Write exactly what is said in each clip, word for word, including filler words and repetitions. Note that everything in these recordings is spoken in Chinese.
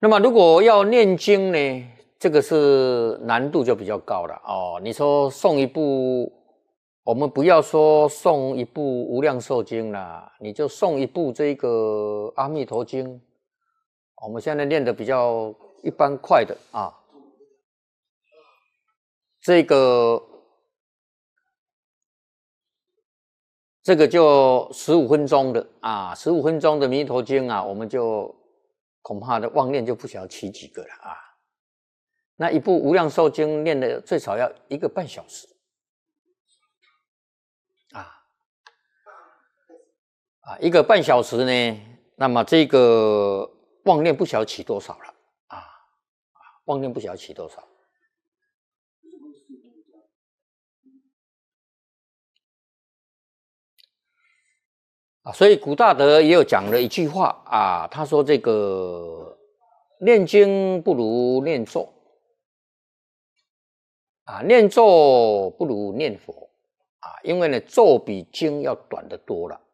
那么如果要念经呢，这个是难度就比较高了哦。你说诵一部，我们不要说诵一部《无量寿经》啦，你就诵一部这个《阿弥陀经》。我们现在念的比较一般快的啊，这个这个就十五分钟的啊，十五分钟的《弥陀经》啊，我们就恐怕的妄念就不晓得起几个了啊。那一部《无量寿经》念的最少要一个半小时啊啊，一个半小时呢，那么这个妄念不晓得起多少了啊啊，妄念不晓得起多少。啊，所以古大德也有讲了一句话啊，他说这个念经不如念咒啊，念咒不如念佛啊，因为呢咒比经要短得多了，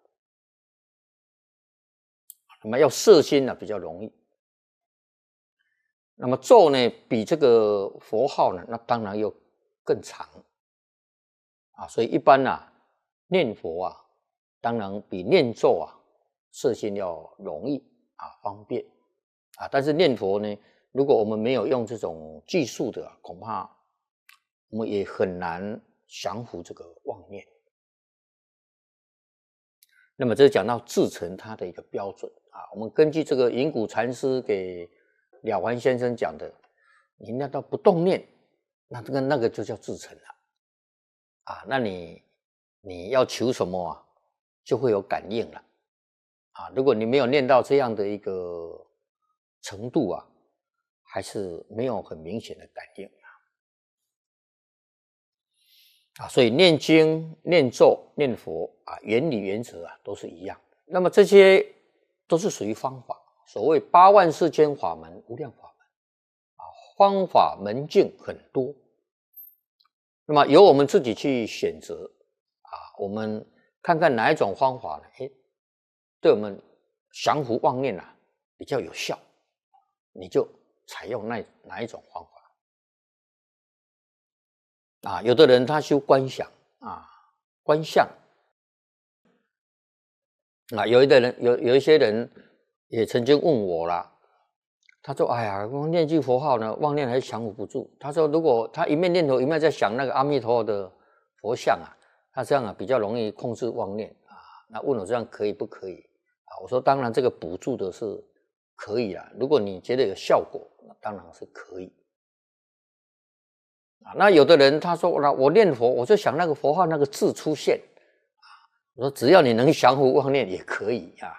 那么要摄心呢比较容易，那么咒呢比这个佛号呢，那当然又更长啊，所以一般啊念佛啊。当然比念咒啊摄心要容易啊方便啊，但是念佛呢，如果我们没有用这种技术的，恐怕我们也很难降服这个妄念。那么这是讲到至诚它的一个标准啊，我们根据这个云谷禅师给了凡先生讲的，你那到不动念，那这个那个就叫至诚了啊，那你你要求什么啊？就会有感应了啊！如果你没有念到这样的一个程度啊，还是没有很明显的感应啊。啊，所以念经、念咒、念佛啊，原理原则啊都是一样。那么这些都是属于方法，所谓八万四千法门、无量法门啊，方法门径很多。那么由我们自己去选择啊，我们。看看哪一种方法呢？哎，对我们降服妄念啊比较有效，你就采用那哪一种方法啊？有的人他修观想啊，观相啊，有的人有有一些人也曾经问我啦，他说：“哎呀，我念句佛号呢，妄念还是降服不住。”他说：“如果他一面念头一面在想那个阿弥陀佛的佛像啊，他这样啊比较容易控制妄念。”那问我这样可以不可以啊？我说当然这个补助的是可以啦，如果你觉得有效果，那当然是可以啊。那有的人他说那我念佛，我就想那个佛号那个字出现啊。我说只要你能降服妄念也可以啊。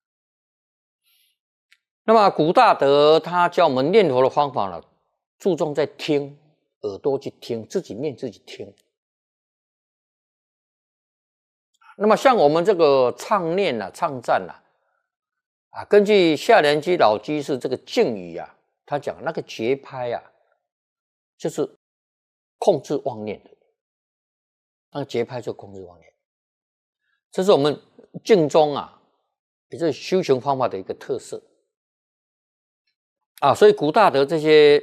那么古大德他教我们念佛的方法呢，注重在听，耳朵去听，自己念自己听。那么像我们这个唱念啊、唱赞啊，啊，根据下联居老居士这个敬语啊，他讲那个节拍啊，就是控制妄念的，那个节拍就控制妄念，这是我们静中啊，也就是修行方法的一个特色啊。所以古大德这些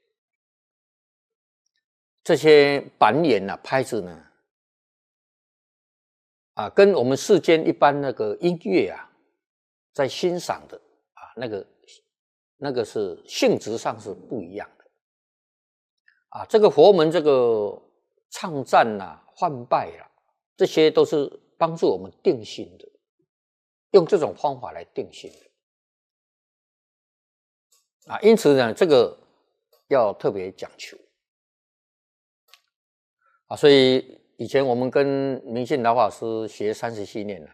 这些板眼啊、拍子呢。啊，跟我们世间一般那个音乐啊，在欣赏的啊，那个那个是性质上是不一样的啊。这个佛门这个唱赞呐、唤拜啦，这些都是帮助我们定心的，用这种方法来定心的啊。因此呢，这个要特别讲求啊，所以。以前我们跟明信老法师学三十七年了，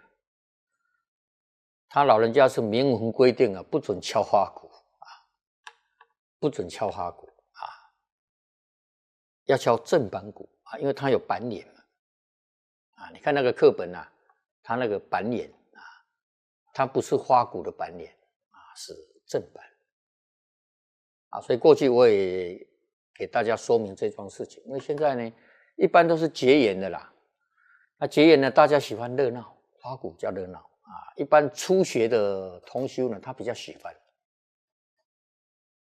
他老人家是明文规定啊，不准敲花鼓啊，不准敲花鼓啊，要敲正板鼓啊，因为它有板脸嘛啊，你看那个课本啊，它那个板脸啊，它不是花鼓的板脸啊，是正板啊，所以过去我也给大家说明这桩事情，因为现在呢。一般都是结缘的啦，那结缘呢，大家喜欢热闹，花鼓叫热闹啊。一般初学的同修呢，他比较喜欢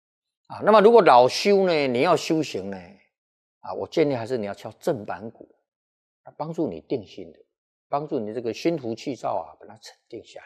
啊。那么如果老修呢，你要修行呢，啊，我建议还是你要敲正板鼓，帮助你定心的，帮助你这个心浮气躁啊，把它沉定下来。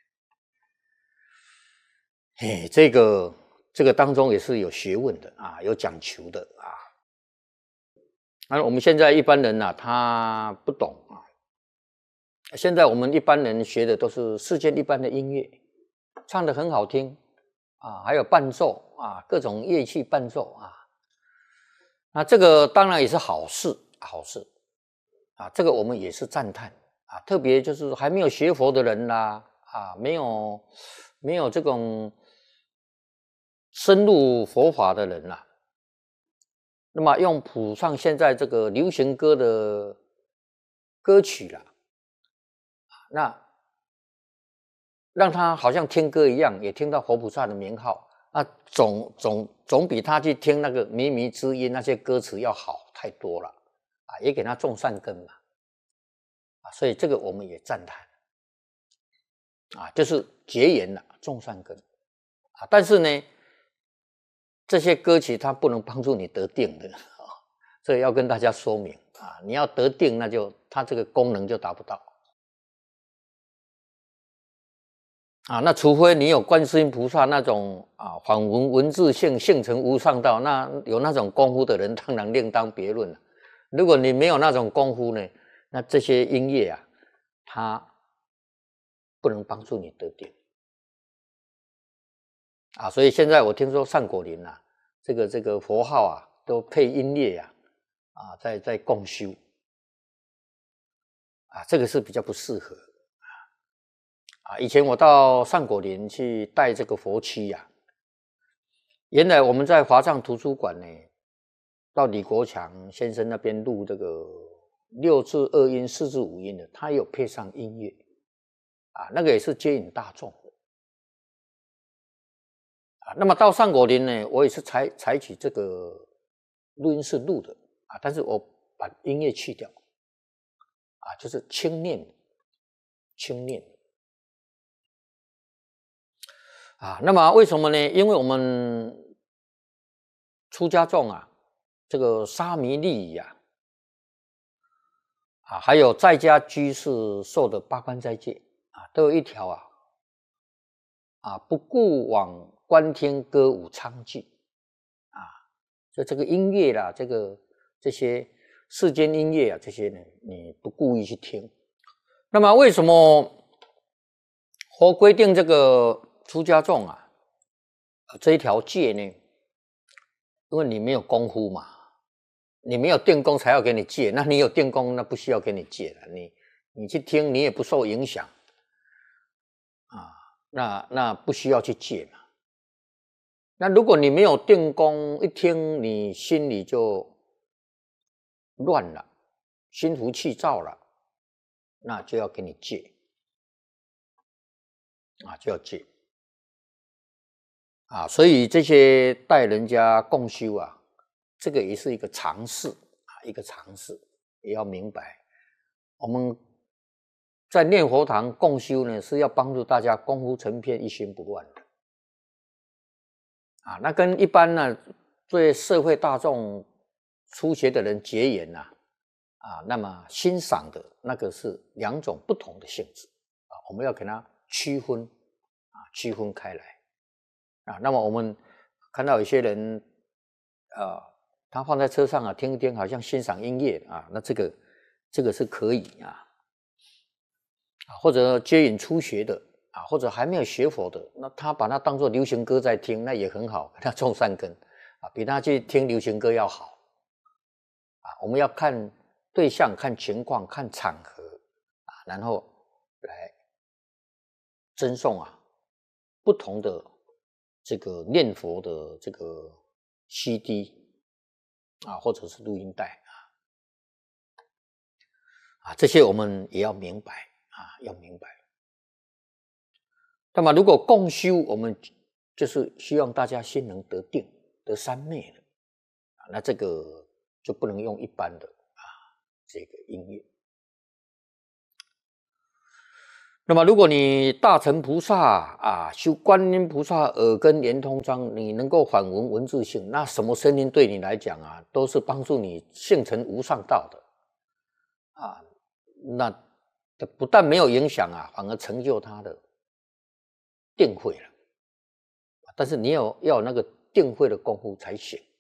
哎，这个这个当中也是有学问的啊，有讲求的啊。那我们现在一般人啊，他不懂啊。现在我们一般人学的都是世间一般的音乐，唱得很好听啊，还有伴奏啊，各种乐器伴奏啊。那这个当然也是好事，好事啊，这个我们也是赞叹啊。特别就是还没有学佛的人啦，啊，没有没有这种深入佛法的人啦，那么用谱上现在这个流行歌的歌曲啦，那让他好像听歌一样，也听到佛菩萨的名号，那总总总比他去听那个靡靡之音那些歌词要好太多了啊，也给他种善根嘛啊，所以这个我们也赞叹啊，就是结缘了，种善根啊。但是呢，这些歌曲它不能帮助你得定的啊，所以要跟大家说明啊，你要得定，那就它这个功能就达不到。啊，那除非你有观世音菩萨那种啊反文文字性性成无上道，那有那种功夫的人，当然另当别论了。如果你没有那种功夫呢，那这些音乐啊，它不能帮助你得定啊。所以现在我听说上果林啊，这个这个佛号啊，都配音乐啊，啊，在在共修啊，这个是比较不适合。啊，以前我到上果林去带这个佛七呀、啊，原来我们在华藏图书馆呢，到李国强先生那边录这个六字二音、四字五音的，他有配上音乐啊，那个也是接引大众的啊。那么到上果林呢，我也是采采取这个录音室录的啊，但是我把音乐去掉啊，就是轻念，轻念。啊，那么为什么呢？因为我们出家众啊，这个沙弥利益啊，啊，还有在家居士受的八关斋戒啊，都有一条啊，啊，不顾往观听歌舞昌剧啊，就这个音乐啦，这个这些世间音乐啊，这些呢，你不故意去听。那么为什么佛规定这个出家众啊，这一条戒呢？因为你没有功夫嘛，你没有定功才要给你戒，那你有定功，那不需要给你戒了。你你去听，你也不受影响啊，那那不需要去戒嘛。那如果你没有定功，一听你心里就乱了，心浮气躁了，那就要给你戒啊，就要戒啊。所以这些带人家共修啊，这个也是一个常识啊，一个常识，也要明白。我们在念佛堂共修呢，是要帮助大家功夫成片，一心不乱的啊。那跟一般呢，对社会大众初学的人结缘呐，啊，那么欣赏的那个是两种不同的性质啊，我们要给它区分啊，区分开来啊。那么我们看到有些人，呃，他放在车上啊，听一听，好像欣赏音乐啊，那这个这个是可以啊。或者接引初学的啊，或者还没有学佛的，那他把它当作流行歌在听，那也很好，给他种善根啊，比他去听流行歌要好啊。我们要看对象、看情况、看场合啊，然后来赠送啊不同的这个念佛的这个 C D 啊，或者是录音带啊，啊，这些我们也要明白啊，要明白。那么如果共修，我们就是希望大家心能得定、得三昧的啊，那这个就不能用一般的啊这个音乐。 那么，如果你大乘菩萨啊，修观音菩萨耳根圆通章，你能够反闻文字性，那什么声音对你来讲啊，都是帮助你性成无上道的啊。那不但没有影响啊，反而成就他的定慧了。但是你有要有那个定慧的功夫才行。